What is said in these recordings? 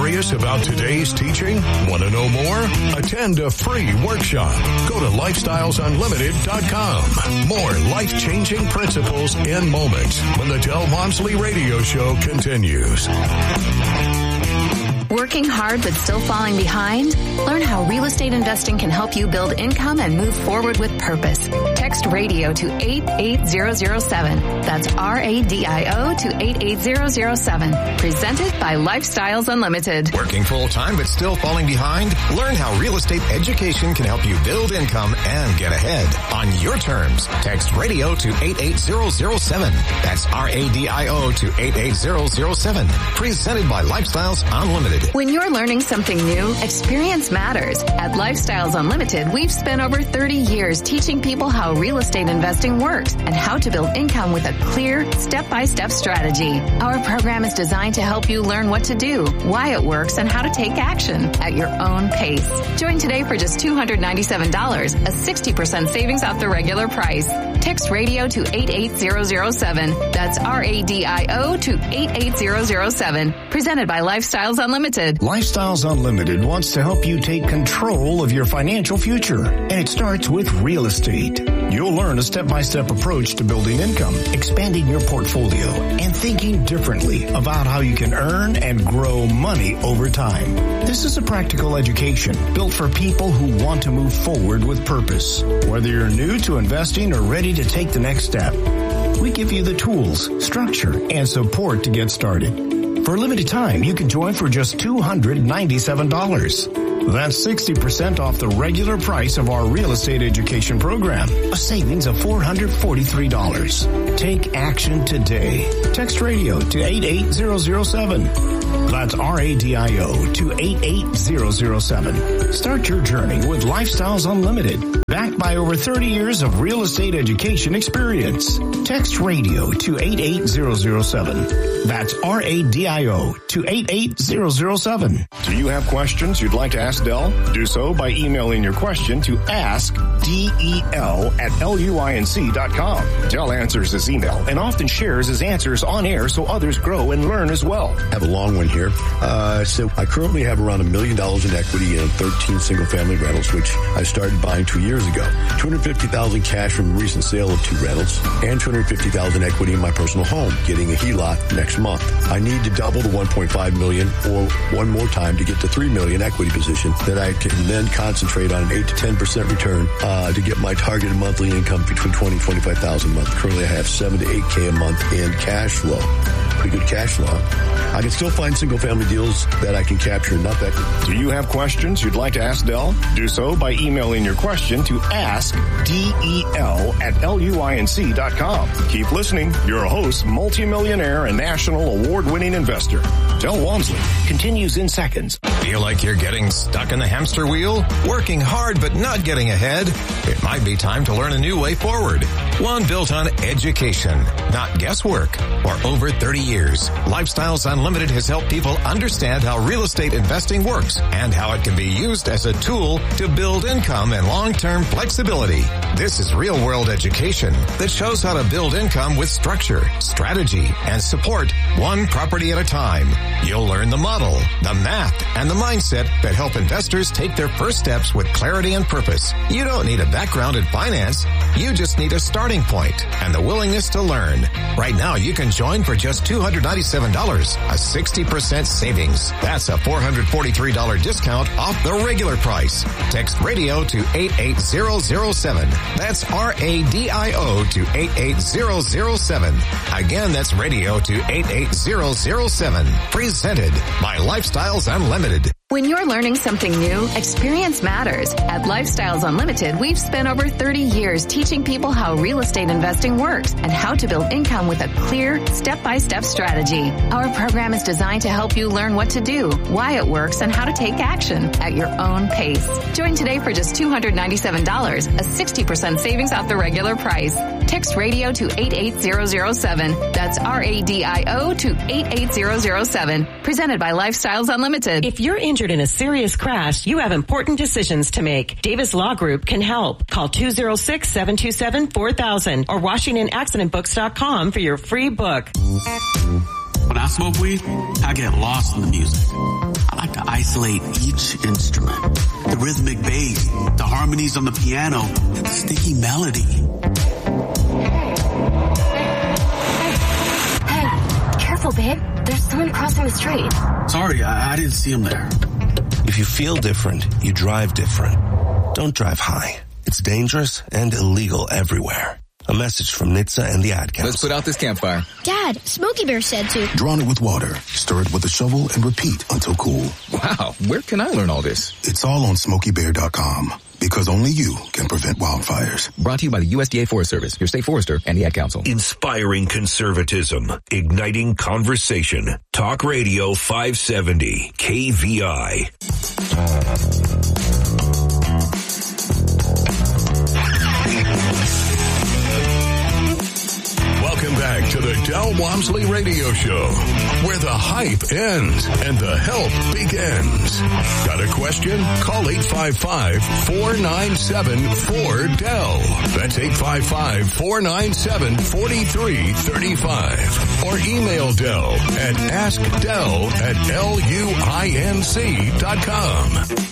Curious about today's teaching? Want to know more? Attend a free workshop. Go to lifestylesunlimited.com. More life-changing principles in moments when the Del Walmsley Radio Show continues. Working hard but still falling behind? Learn how real estate investing can help you build income and move forward with purpose. Text radio to 88007. That's RADIO to 88007. Presented by Lifestyles Unlimited. Working full-time but still falling behind? Learn how real estate education can help you build income and get ahead on your terms. Text radio to 88007. That's RADIO to 88007. Presented by Lifestyles Unlimited. When you're learning something new, experience matters. At Lifestyles Unlimited, we've spent over 30 years teaching people how real estate investing works and how to build income with a clear, step-by-step strategy. Our program is designed to help you learn what to do, why it works, and how to take action at your own pace. Join today for just $297, a 60% savings off the regular price. Text radio to 88007. That's RADIO to 88007. Presented by Lifestyles Unlimited. Lifestyles Unlimited wants to help you take control of your financial future, and it starts with real estate. You'll learn a step-by-step approach to building income, expanding your portfolio, and thinking differently about how you can earn and grow money over time. This is a practical education built for people who want to move forward with purpose. Whether you're new to investing or ready to take the next step, we give you the tools, structure, and support to get started. For a limited time, you can join for just $297. That's 60% off the regular price of our real estate education program, a savings of $443. Take action today. Text radio to 88007. That's RADIO to 88007. Start your journey with Lifestyles Unlimited, backed by over 30 years of real estate education experience. Text radio to 88007. That's RADIO to 88007. Do you have questions you'd like to ask Del? Do so by emailing your question to askdel@luinc.com. Del answers his email and often shares his answers on air so others grow and learn as well. I have a long one here. So I currently have around $1 million in equity in 13 single-family rentals, which I started buying 2 years ago. $250,000 cash from a recent sale of 2 rentals, and $250,000 equity in my personal home, getting a HELOC next month. I need to double the $1.5 million or one more time to get to $3 million equity position that I can then concentrate on an 8 to 10% return to get my targeted monthly income between $20,000 and $25,000 a month. Currently, I have $7,000 to $8,000 a month in cash flow. Pretty good cash flow. I can still find single-family deals that I can capture, not that. Do you have questions you'd like to ask Del? Do so by emailing your question to askdel@luinc.com. Keep listening. Your host, multimillionaire and national award-winning investor, Del Walmsley, continues in seconds. Feel like you're getting stuck in the hamster wheel? Working hard but not getting ahead? It might be time to learn a new way forward. One built on education, not guesswork. For over 30 years, Lifestyles Unlimited has helped people understand how real estate investing works and how it can be used as a tool to build income and long-term flexibility. This is real-world education that shows how to build income with structure, strategy, and support, one property at a time. You'll learn the model, the math, and the mindset that help investors take their first steps with clarity and purpose. You don't need a background in finance. You just need a starting point and the willingness to learn. Right now, you can join for just $297, a 60% savings. That's a $443 discount off the regular price. Text radio to 88007. That's RADIO to 88007. Again, that's radio to 88007. Presented by Lifestyles Unlimited. When you're learning something new, experience matters. At Lifestyles Unlimited, we've spent over 30 years teaching people how real estate investing works and how to build income with a clear, step-by-step strategy. Our program is designed to help you learn what to do, why it works, and how to take action at your own pace. Join today for just $297, a 60% savings off the regular price. Text radio to 88007. That's RADIO to 88007. Presented by Lifestyles Unlimited. If you're injured in a serious crash, you have important decisions to make. Davis Law Group can help. Call 206-727-4000 or WashingtonAccidentBooks.com for your free book. When I smoke weed, I get lost in the music. I like to isolate each instrument. The rhythmic bass, the harmonies on the piano, the sticky melody. Hey, careful, babe. There's someone crossing the street. Sorry, I didn't see him there. If you feel different, you drive different. Don't drive high. It's dangerous and illegal everywhere. A message from NHTSA and the Ad Council. Let's put out this campfire. Dad, Smokey Bear said to. Drown it with water, stir it with a shovel, and repeat until cool. Wow, where can I learn all this? It's all on SmokeyBear.com. Because only you can prevent wildfires. Brought to you by the USDA Forest Service, your state forester, and the Ad Council. Inspiring conservatism, igniting conversation. Talk Radio 570, KVI. Welcome back to the Del Walmsley Radio Show, where the hype ends and the help begins. Got a question? Call 855-497-4DEL. That's 855-497-4335. Or email Del at askdel@luinc.com.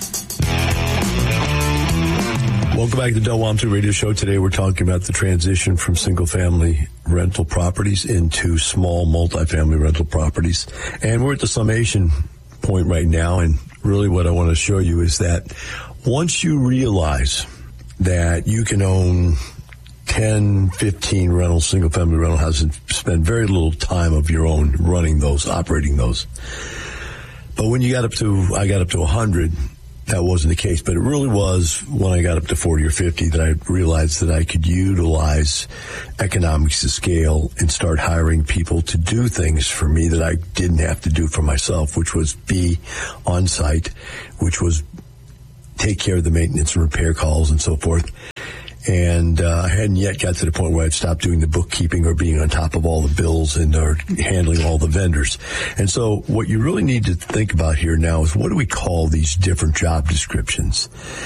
Welcome back to the Del Walmsley Radio Show. Today we're talking about the transition from single-family rental properties into small multifamily rental properties. And we're at the summation point right now, and really what I want to show you is that once you realize that you can own 10, 15 single-family rental houses and spend very little time of your own running those, operating those. But when I got up to 100, that wasn't the case, but it really was when I got up to 40 or 50 that I realized that I could utilize economics to scale and start hiring people to do things for me that I didn't have to do for myself, which was be on site, which was take care of the maintenance and repair calls and so forth. And I hadn't yet got to the point where I'd stopped doing the bookkeeping or being on top of all the bills and or handling all the vendors. And so what you really need to think about here now is what do we call these different job descriptions?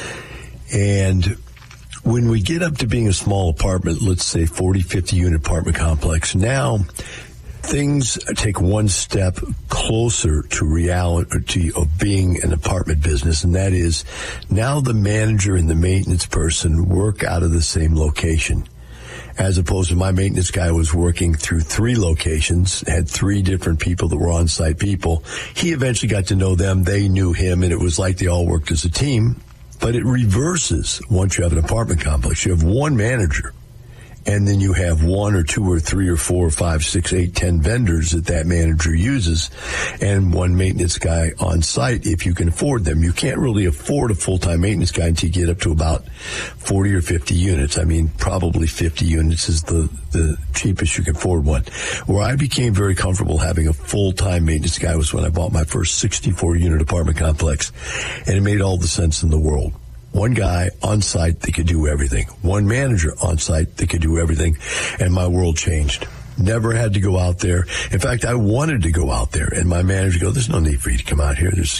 And when we get up to being a small apartment, let's say 40, 50 unit apartment complex, now things take one step closer to reality of being an apartment business, and that is now the manager and the maintenance person work out of the same location. As opposed to my maintenance guy was working through 3 locations, had 3 different people that were on-site people. He eventually got to know them, they knew him, and it was like they all worked as a team. But it reverses once you have an apartment complex. You have one manager. And then you have 1 or 2 or 3 or 4 or 5, 6, 8, 10 vendors that manager uses, and one maintenance guy on site if you can afford them. You can't really afford a full-time maintenance guy until you get up to about 40 or 50 units. I mean, probably 50 units is the cheapest you can afford one. Where I became very comfortable having a full-time maintenance guy was when I bought my first 64-unit apartment complex, and it made all the sense in the world. One guy on site that could do everything. One manager on site that could do everything. And my world changed. Never had to go out there. In fact, I wanted to go out there. And my manager would go, there's no need for you to come out here. There's,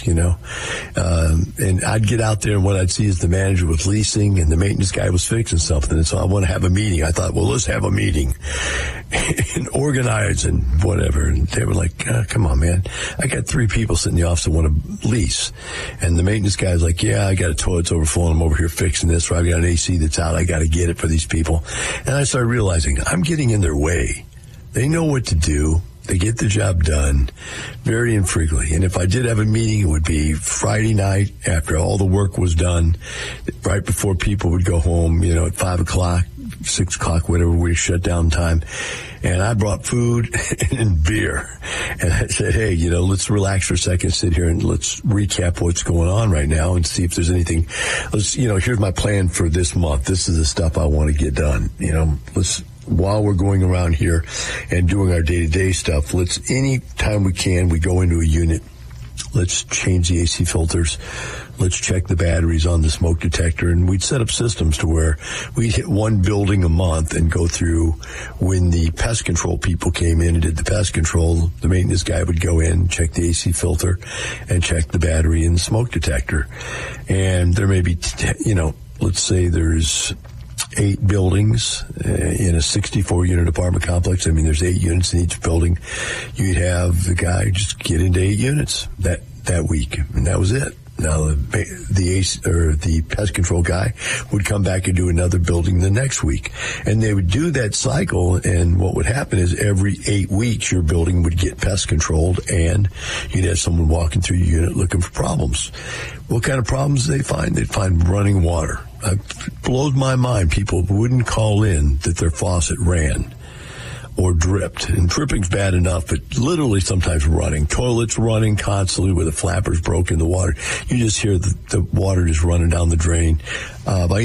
and I'd get out there and what I'd see is the manager was leasing and the maintenance guy was fixing something. And so I want to have a meeting. I thought, well, let's have a meeting and organize and whatever. And they were like, come on, man. I got 3 people sitting in the office that want to lease. And the maintenance guy's like, yeah, I got a toilet's overflowing. I'm over here fixing this. Or I've got an AC that's out. I got to get it for these people. And I started realizing I'm getting in their way. They know what to do. They get the job done very infrequently. And if I did have a meeting, it would be Friday night after all the work was done, right before people would go home, at 5 o'clock, 6 o'clock, whatever we shut down time. And I brought food and beer. And I said, hey, let's relax for a second, sit here and let's recap what's going on right now and see if there's anything. Here's my plan for this month. This is the stuff I want to get done. While we're going around here and doing our day-to-day stuff, any time we can, we go into a unit. Let's change the AC filters. Let's check the batteries on the smoke detector. And we'd set up systems to where we'd hit one building a month and go through. When the pest control people came in and did the pest control, the maintenance guy would go in, check the AC filter, and check the battery and the smoke detector. And there may be, let's say there's 8 buildings in a 64-unit apartment complex. I mean, there's 8 units in each building. You'd have the guy just get into 8 units that week, and that was it. Now, the pest control guy would come back and do another building the next week. And they would do that cycle, and what would happen is every 8 weeks, your building would get pest controlled, and you'd have someone walking through your unit looking for problems. What kind of problems did they find? They'd find running water. It blows my mind. People wouldn't call in that their faucet ran or dripped. And dripping's bad enough, but literally sometimes running. Toilets running constantly where the flappers broke in the water. You just hear the water just running down the drain. By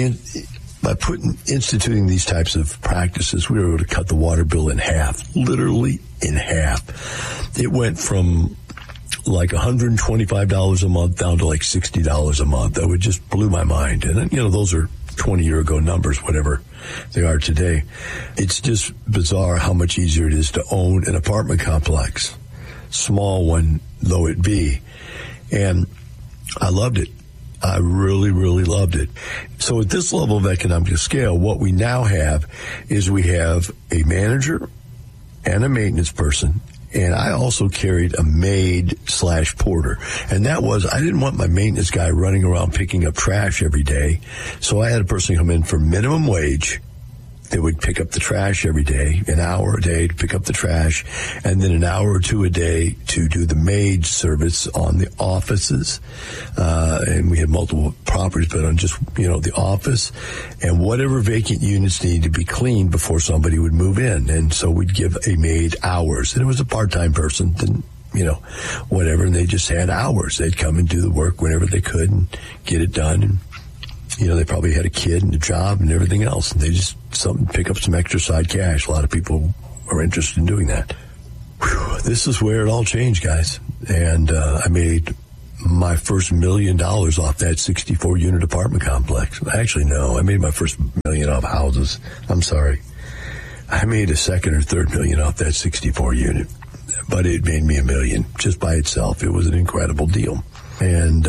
instituting these types of practices, we were able to cut the water bill in half, literally in half. It went from like $125 a month down to like $60 a month. That would just blew my mind. And, those are 20-year ago numbers, whatever they are today. It's just bizarre how much easier it is to own an apartment complex, small one though it be. And I loved it. I really, really loved it. So at this level of economic scale, what we now have is we have a manager and a maintenance person. And I also carried a maid/porter. And that was, I didn't want my maintenance guy running around picking up trash every day. So I had a person come in for minimum wage. They would pick up the trash every day, an hour a day to pick up the trash, and then an hour or two a day to do the maid service on the offices. And we had multiple properties, but on just, the office, and whatever vacant units needed to be cleaned before somebody would move in. And so we'd give a maid hours. And it was a part-time person, didn't, whatever, and they just had hours. They'd come and do the work whenever they could and get it done. And, they probably had a kid and a job and everything else, and they just pick up some extra side cash. A lot of people are interested in doing that. Whew, this is where it all changed, guys. And I made my first $1 million off that 64-unit apartment complex. Actually, no, I made my first $1 million off houses. I'm sorry. I made a second or third $1 million off that 64 unit, but it made me $1 million just by itself. It was an incredible deal. And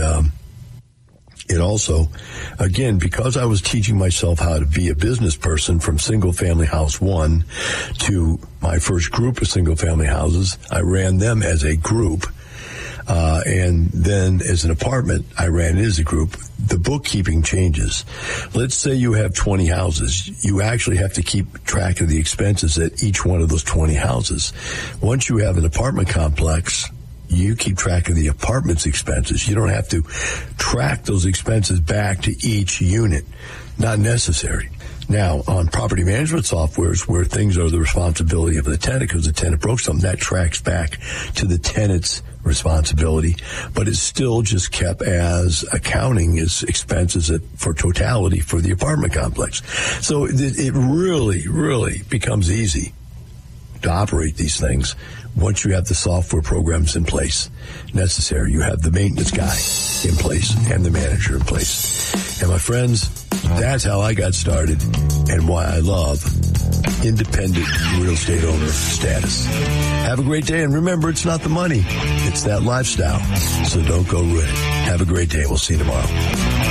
it also, again, because I was teaching myself how to be a business person from single-family house 1 to my first group of single-family houses, I ran them as a group. And then as an apartment, I ran it as a group. The bookkeeping changes. Let's say you have 20 houses. You actually have to keep track of the expenses at each one of those 20 houses. Once you have an apartment complex, you keep track of the apartment's expenses. You don't have to track those expenses back to each unit. Not necessary. Now, on property management softwares where things are the responsibility of the tenant because the tenant broke something, that tracks back to the tenant's responsibility, but it's still just kept as accounting as expenses for totality for the apartment complex. So it really, really becomes easy to operate these things once you have the software programs in place necessary. You have the maintenance guy in place and the manager in place. And my friends, that's how I got started and why I love independent real estate owner status. Have a great day, and remember, it's not the money, it's that lifestyle. So don't go ruin it. Have a great day. We'll see you tomorrow.